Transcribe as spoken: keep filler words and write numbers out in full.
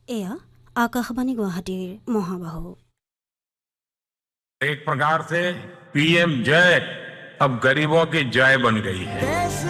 এয়া আকাশবাণী গুৱাহাটীৰ মহাবাহু। एक प्रकार से पीएम जय अब गरीबों की जय बन गई है।